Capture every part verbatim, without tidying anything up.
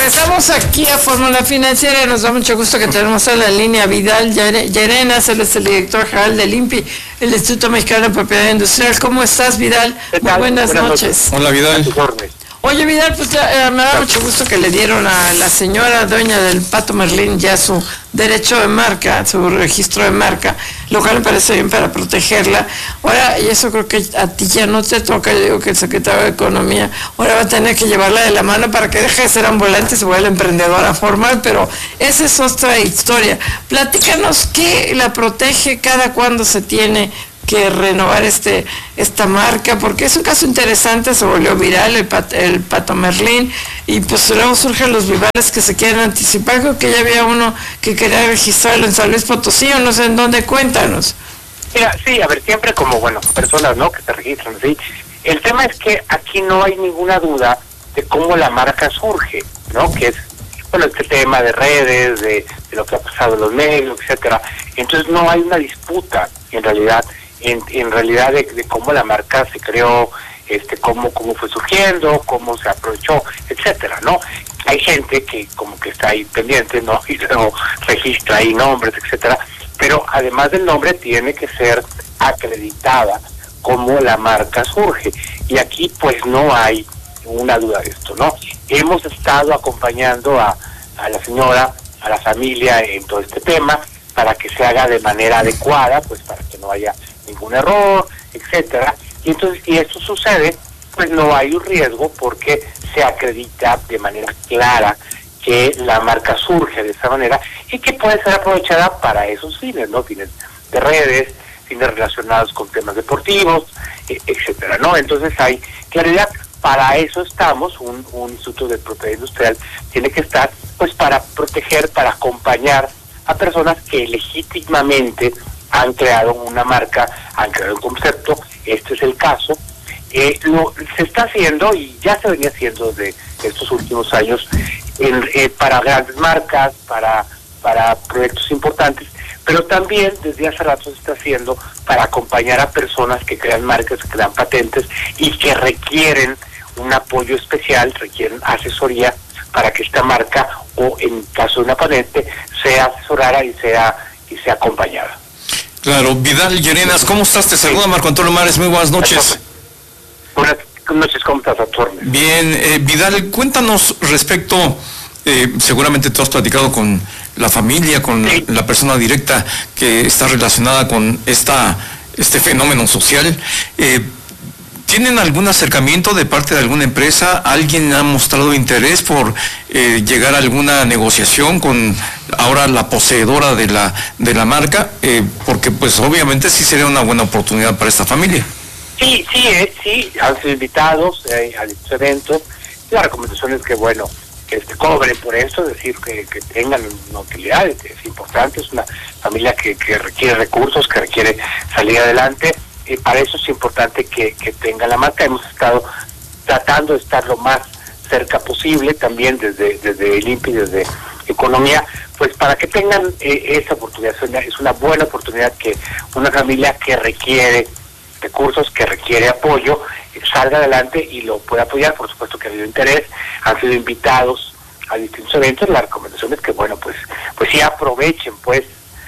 Regresamos aquí a Fórmula Financiera y nos da mucho gusto que tenemos en la línea Vidal Llerenas, él es el director general del I N P I, el Instituto Mexicano de Propiedad Industrial. ¿Cómo estás, Vidal? Muy buenas, buenas noches. noches. Hola, Vidal. Oye, Vidal, pues ya, eh, me da mucho gusto que le dieron a la señora dueña del Pato Merlín ya su derecho de marca, su registro de marca, lo cual me parece bien para protegerla. Ahora, y eso creo que a ti ya no te toca, yo digo que el secretario de Economía ahora va a tener que llevarla de la mano para que deje de ser ambulante y se vuelva emprendedora formal, pero esa es otra historia. Platícanos qué la protege, cada cuándo se tiene que renovar este esta marca, porque es un caso interesante, se volvió viral el, pat, el Pato Merlín, y pues luego surgen los vivales que se quieren anticipar. Creo que ya había uno que quería registrarlo en San Luis Potosí, o no sé en dónde, cuéntanos. Mira, sí, a ver, siempre como, bueno, personas, ¿no?, que se registran, ¿sí? El tema es que aquí no hay ninguna duda de cómo la marca surge, ¿no?, que es, bueno, este tema de redes, de, de lo que ha pasado en los medios, etcétera. Entonces no hay una disputa, en realidad, En, en realidad de, de cómo la marca se creó, este cómo cómo fue surgiendo, cómo se aprovechó, etcétera, ¿no? Hay gente que como que está ahí pendiente, ¿no?, y luego registra ahí nombres, etcétera, pero además del nombre tiene que ser acreditada cómo la marca surge, y aquí pues no hay una duda de esto, ¿no? Hemos estado acompañando a, a la señora, a la familia en todo este tema, para que se haga de manera adecuada, pues para que no haya ningún error, etcétera. Y entonces, si esto sucede, pues no hay un riesgo porque se acredita de manera clara que la marca surge de esa manera y que puede ser aprovechada para esos fines, ¿no? Fines de redes, fines relacionados con temas deportivos, etcétera, ¿no? Entonces hay claridad. Para eso estamos, un, un Instituto de Propiedad Industrial tiene que estar, pues para proteger, para acompañar a personas que legítimamente han creado una marca, han creado un concepto. Este es el caso. Eh, lo, se está haciendo, y ya se venía haciendo desde estos últimos años, en, eh, para grandes marcas, para, para proyectos importantes, pero también desde hace rato se está haciendo para acompañar a personas que crean marcas, que crean patentes y que requieren un apoyo especial, requieren asesoría para que esta marca, o en caso de una patente, sea asesorada y sea, y sea acompañada. Claro. Vidal Llerenas, ¿cómo estás? Te saluda sí. Marco Antonio Mares, muy buenas noches. Buenas noches, ¿cómo estás, Arturo? Bien, eh, Vidal, cuéntanos respecto, eh, seguramente tú has platicado con la familia, con sí. la persona directa que está relacionada con esta este fenómeno social. Eh, ¿Tienen algún acercamiento de parte de alguna empresa? ¿Alguien ha mostrado interés por eh, llegar a alguna negociación con ahora la poseedora de la de la marca? Eh, porque pues obviamente sí sería una buena oportunidad para esta familia. Sí, sí, eh, sí, han sido invitados eh, a estos eventos. La recomendación es que, bueno, que se cobren por eso, es decir, que, que tengan una utilidad, es importante, es una familia que, que requiere recursos, que requiere salir adelante. Y para eso es importante que, que tenga la marca. Hemos estado tratando de estar lo más cerca posible, también desde desde el I N P I, desde Economía, pues para que tengan eh, esa oportunidad. Es una buena oportunidad que una familia que requiere recursos, que requiere apoyo, salga adelante y lo pueda apoyar. Por supuesto que ha habido interés, han sido invitados a distintos eventos. La recomendación es que, bueno, pues pues sí aprovechen, pues,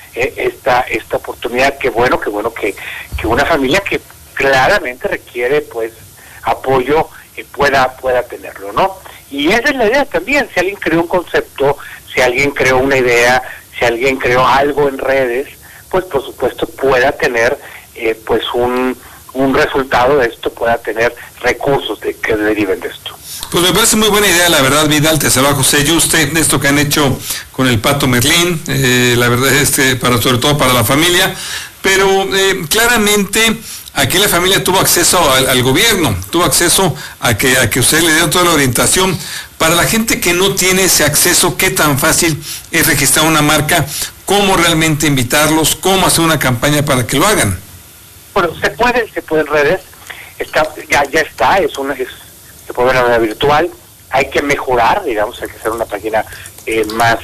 esta esta oportunidad. Qué bueno, qué bueno que, que una familia que claramente requiere pues apoyo eh, pueda pueda tenerlo, ¿no? Y esa es la idea también. Si alguien creó un concepto, si alguien creó una idea, si alguien creó algo en redes, pues por supuesto pueda tener eh, pues un un resultado de esto, pueda tener recursos de que deriven de esto. Pues me parece muy buena idea, la verdad, Vidal. Te saluda José Yuste, esto que han hecho con el Pato Merlín, eh, la verdad es que para, sobre todo para la familia, pero eh, claramente aquí la familia tuvo acceso al, al gobierno, tuvo acceso a que a que usted le dieron toda la orientación. Para la gente que no tiene ese acceso, ¿qué tan fácil es registrar una marca? ¿Cómo realmente invitarlos? ¿Cómo hacer una campaña para que lo hagan? Bueno, se puede, se puede en redes, está, ya, ya está, es una, es, se puede ver en una virtual. Hay que mejorar, digamos, hay que hacer una página eh, más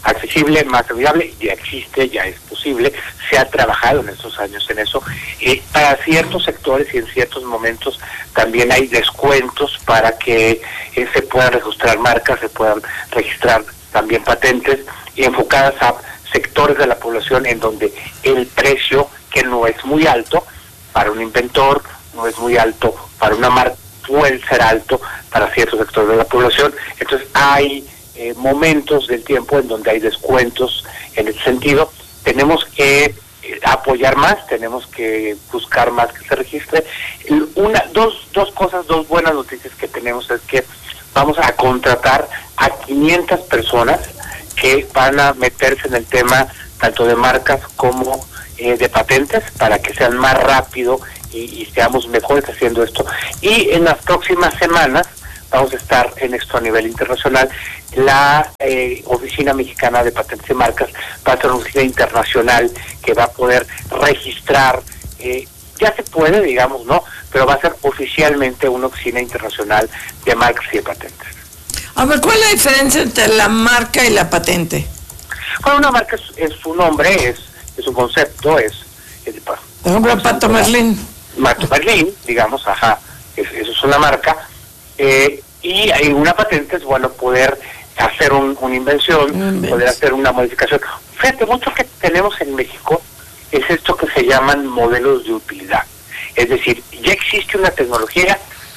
accesible, más amigable, ya existe, ya es posible, se ha trabajado en estos años en eso. Eh, para ciertos sectores y en ciertos momentos también hay descuentos para que eh, se puedan registrar marcas, se puedan registrar también patentes, y enfocadas a sectores de la población en donde el precio, que no es muy alto para un inventor, no es muy alto para una marca, puede ser alto para ciertos sectores de la población. Entonces hay eh, momentos del tiempo en donde hay descuentos en ese sentido. Tenemos que eh, apoyar más, tenemos que buscar más que se registre. Una, dos, dos cosas, dos buenas noticias que tenemos es que vamos a contratar a quinientas personas que van a meterse en el tema tanto de marcas como eh, de patentes, para que sean más rápido y, y seamos mejores haciendo esto. Y en las próximas semanas vamos a estar en esto a nivel internacional. La eh, Oficina Mexicana de Patentes y Marcas va a ser una oficina internacional que va a poder registrar, eh, ya se puede, digamos, ¿no? Pero va a ser oficialmente una oficina internacional de marcas y de patentes. A ver, ¿cuál es la diferencia entre la marca y la patente? Bueno, una marca es, es su nombre, es, es un concepto, es... es Por ejemplo, Pato Merlín. Pato Merlín, digamos, ajá, es, eso es una marca. Eh, y hay una patente, es bueno poder hacer un, una invención, mm, poder hacer una modificación. Fíjate, mucho que tenemos en México es esto que se llaman modelos de utilidad. Es decir, ya existe una tecnología,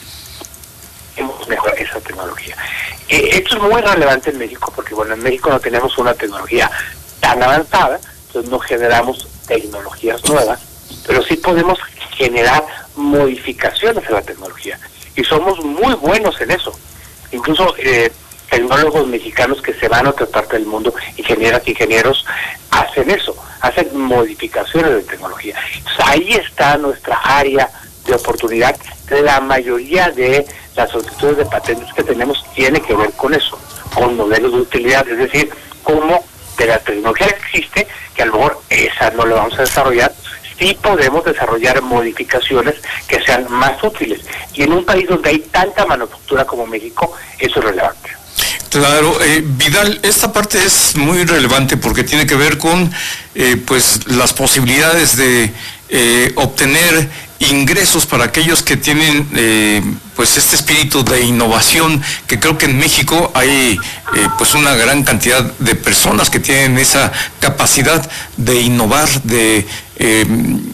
hemos mejorado esa tecnología. Eh, esto es muy relevante en México porque, bueno, en México no tenemos una tecnología tan avanzada, entonces no generamos tecnologías nuevas, pero sí podemos generar modificaciones a la tecnología. Y somos muy buenos en eso. Incluso eh, tecnólogos mexicanos que se van a otra parte del mundo, ingenieras y ingenieros, hacen eso, hacen modificaciones de tecnología. Entonces, ahí está nuestra área de oportunidad. La mayoría de las solicitudes de patentes que tenemos tiene que ver con eso, con modelos de utilidad, es decir, cómo de la tecnología que existe, que a lo mejor esa no la vamos a desarrollar, sí podemos desarrollar modificaciones que sean más útiles. Y en un país donde hay tanta manufactura como México, eso es relevante. Claro, eh, Vidal, esta parte es muy relevante porque tiene que ver con eh, pues las posibilidades de eh, obtener ingresos para aquellos que tienen eh, pues este espíritu de innovación, que creo que en México hay eh, pues una gran cantidad de personas que tienen esa capacidad de innovar, de eh,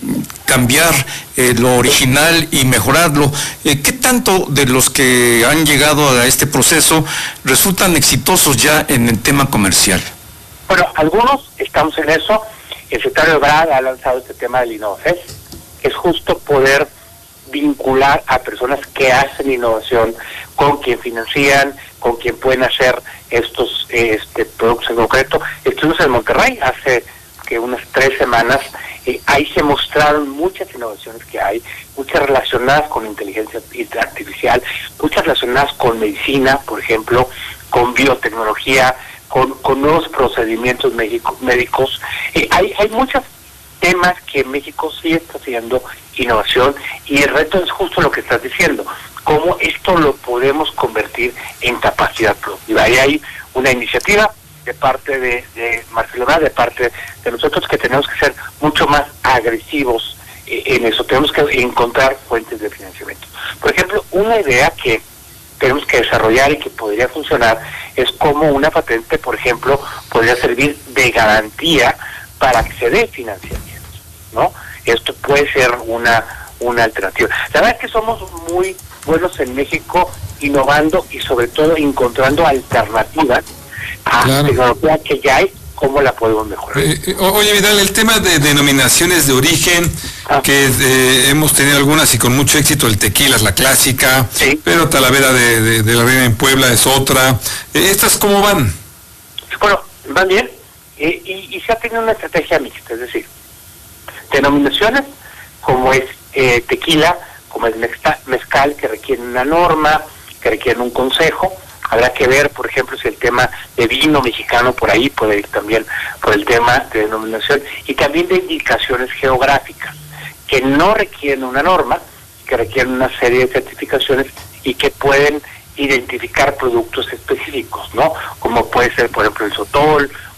cambiar eh, lo original y mejorarlo. Eh, ¿Qué tanto de los que han llegado a este proceso resultan exitosos ya en el tema comercial? Bueno, algunos estamos en eso. El secretario Ebrard ha lanzado este tema del InnovaFest, que es justo poder vincular a personas que hacen innovación con quien financian, con quien pueden hacer estos este productos en concreto. Estuvimos en Monterrey hace que unas tres semanas, eh, ahí se mostraron muchas innovaciones que hay, muchas relacionadas con inteligencia artificial, muchas relacionadas con medicina, por ejemplo, con biotecnología, con, con nuevos procedimientos médico, médicos. Eh, hay, hay muchos temas que México sí está haciendo innovación, y el reto es justo lo que estás diciendo, cómo esto lo podemos convertir en capacidad productiva. Ahí hay una iniciativa de parte de, de Marcelo Ebrard, de parte de nosotros, que tenemos que ser mucho más agresivos eh, en eso. Tenemos que encontrar fuentes de financiamiento. Por ejemplo, una idea que tenemos que desarrollar y que podría funcionar es cómo una patente, por ejemplo, podría servir de garantía para que se dé financiamiento, ¿no? Esto puede ser una, una alternativa. La verdad es que somos muy buenos en México innovando y sobre todo encontrando alternativas a la tecnología que ya hay, cómo la podemos mejorar. Eh, eh, oye, Vidal, el tema de denominaciones de origen, ah. que eh, hemos tenido algunas y con mucho éxito, el tequila es la clásica, sí. Pero Talavera de, de, de la Reina en Puebla es otra. Eh, ¿Estas cómo van? Bueno, van bien, eh, y, y se ha tenido una estrategia mixta, es decir, denominaciones como es eh, tequila, como es mezcal, que requieren una norma, que requieren un consejo. Habrá que ver, por ejemplo, si el tema de vino mexicano por ahí puede ir también por el tema de denominación, y también de indicaciones geográficas, que no requieren una norma, que requieren una serie de certificaciones y que pueden identificar productos específicos, ¿no? Como puede ser, por ejemplo, el sotol, como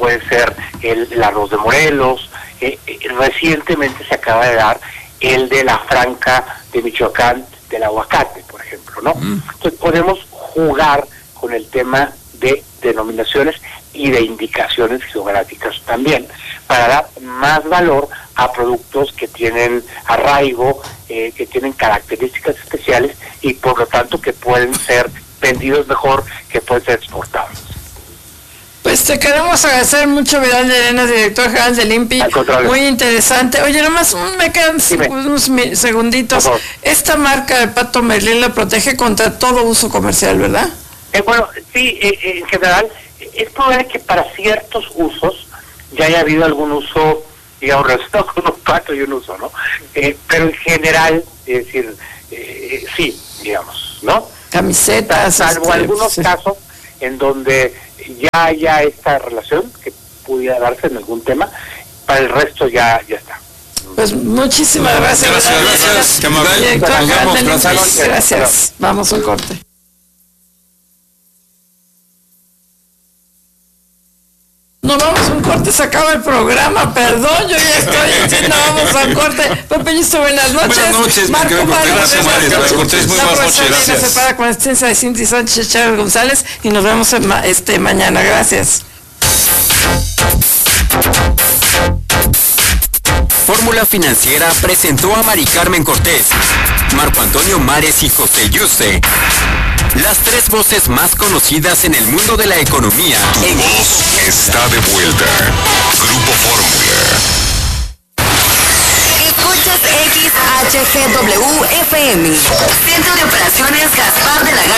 puede ser el, el arroz de Morelos, eh, eh, recientemente se acaba de dar el de la Franca de Michoacán, del aguacate, por ejemplo, ¿no? Mm. Entonces podemos jugar con el tema de denominaciones y de indicaciones geográficas también, para dar más valor a productos que tienen arraigo, eh, que tienen características especiales y por lo tanto que pueden ser vendidos mejor, que pueden ser exportados. Pues te queremos agradecer mucho, Vidal Llerena, director general del I N P I. Muy interesante. Oye, nomás un, me quedan Dime. unos segunditos. Esta marca de Pato Merlín la protege contra todo uso comercial, ¿verdad? Eh, bueno, sí, eh, eh, en general, es probable que para ciertos usos ya haya habido algún uso, digamos, relacionado con un pato y un uso, ¿no? Eh, pero en general, es decir, eh, sí, digamos, ¿no? Camisetas. Salvo este, algunos sí. casos en donde ya haya esta relación que pudiera darse en algún tema, para el resto ya, ya está. Pues muchísimas gracias. Gracias, gracias. Director Nos general vemos, del I N P I. gracias. Gracias. Vamos a un corte. No, vamos a un corte, se acaba el programa, perdón, yo ya estoy diciendo vamos a un corte. Pepeñito, buenas noches. Buenas noches, Marco Marco, Mario, gracias, buenas Mario, noches. Cortés, muy La buenas profesora noches, Elena gracias. se para con la asistencia de Cindy Sánchez Chávez González y nos vemos en ma- este mañana, gracias. Fórmula Financiera presentó a Mari Carmen Cortés, Marco Antonio Mares y José Yuste, las tres voces más conocidas en el mundo de la economía. Tu voz está de vuelta. Grupo Fórmula. Escuchas X H G W F M. Centro de Operaciones Gaspar de la Garza.